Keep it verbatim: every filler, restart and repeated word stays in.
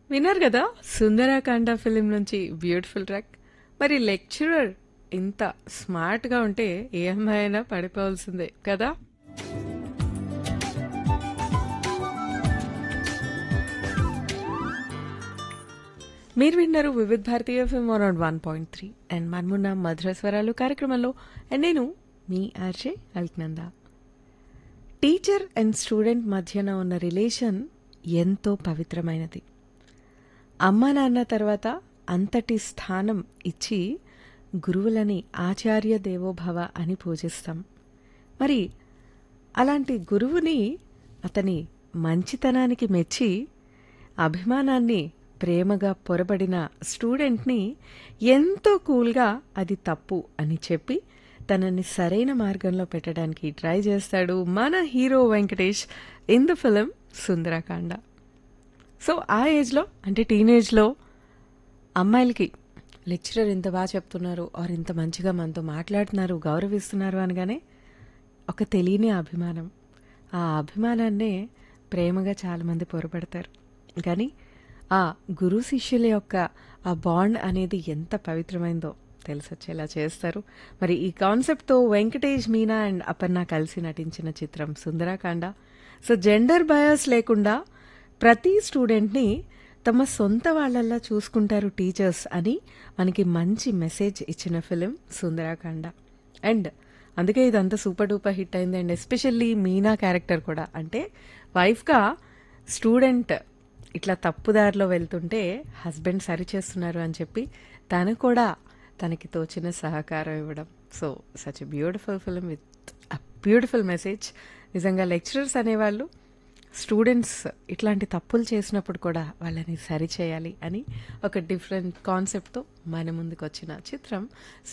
విన్నారు కదా సుందరాకాండ ఫిలిం నుంచి బ్యూటిఫుల్ ట్రాక్. మరి లెక్చరర్ ఇంత స్మార్ట్ గా ఉంటే ఏ అమ్మాయి అయినా పడిపోవాల్సిందే కదా. మీరు విన్నారు వివిధ్ భారతీయ FM one one point three and మన్మున్న మధుర స్వరాలు కార్యక్రమంలో. అండ్ నేను మీ RJ Alaknanda. Teacher and student మధ్యన ఉన్న రిలేషన్ ఎంతో పవిత్రమైనది. అమ్మా నాన్న తర్వాత అంతటి స్థానం ఇచ్చి గురువులని ఆచార్య దేవోభవ అని పూజిస్తాం. మరి అలాంటి గురువుని అతని మంచితనానికి మెచ్చి అభిమానాన్ని ప్రేమగా పొరబడిన స్టూడెంట్ని ఎంతో కూల్గా అది తప్పు అని చెప్పి తనని సరైన మార్గంలో పెట్టడానికి ట్రై చేస్తాడు మన hero Venkatesh in the film Sundarakanda. So ఆ ఏజ్లో అంటే టీనేజ్లో అమ్మాయిలకి లెక్చరర్ ఇంత బాగా చెప్తున్నారు ఆర్ ఇంత మంచిగా మనతో మాట్లాడుతున్నారు గౌరవిస్తున్నారు అనగానే ఒక తెలియని అభిమానం, ఆ అభిమానాన్నే ప్రేమగా చాలామంది పొరపడతారు. కానీ ఆ గురు శిష్యుల యొక్క ఆ బాండ్ అనేది ఎంత పవిత్రమైందో తెలిసొచ్చేలా చేస్తారు. మరి ఈ కాన్సెప్ట్తో వెంకటేష్, మీనా అండ్ అపర్ణ కలిసి నటించిన చిత్రం సుందరకాండ. సో జెండర్ బయాస్ లేకుండా ప్రతి స్టూడెంట్ని తమ సొంత వాళ్ళల్లా చూసుకుంటారు టీచర్స్ అని మనకి మంచి మెసేజ్ ఇచ్చిన ఫిలిం సుందరకాండ. అండ్ అందుకే ఇదంతా సూపర్ డూపర్ హిట్ అయింది. అండ్ ఎస్పెషల్లీ మీనా క్యారెక్టర్ కూడా, అంటే వైఫ్గా స్టూడెంట్ ఇట్లా తప్పుదారిలో వెళ్తుంటే హస్బెండ్ సరి చేస్తున్నారు అని చెప్పి తను కూడా తనకి తోచిన సహకారం ఇవ్వడం. So such a beautiful film with a beautiful message. నిజంగా లెక్చరర్స్ అనేవాళ్ళు స్టూడెంట్స్ ఇట్లాంటి తప్పులు చేసినప్పుడు కూడా వాళ్ళని సరి చేయాలి అని ఒక డిఫరెంట్ కాన్సెప్ట్తో మన ముందుకు వచ్చిన చిత్రం